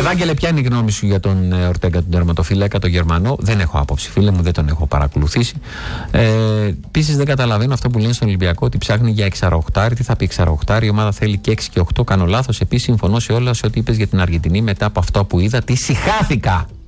Ευάγγελε, ποια είναι η γνώμη σου για τον Ορτέγκα, τον τερματοφύλακα, τον Γερμανό? Δεν έχω άποψη, φίλε μου, δεν τον έχω παρακολουθήσει. Επίσης, δεν καταλαβαίνω αυτό που λένε στον Ολυμπιακό ότι ψάχνει για εξαροχτάρι. Τι θα πει εξαροχτάρι? Η ομάδα θέλει και 6 και 8. Κάνω λάθος? Επίσης, συμφωνώ σε όλα σε ό,τι είπες για την Αργεντινή μετά από αυτό που είδα. Τι συχάθηκα!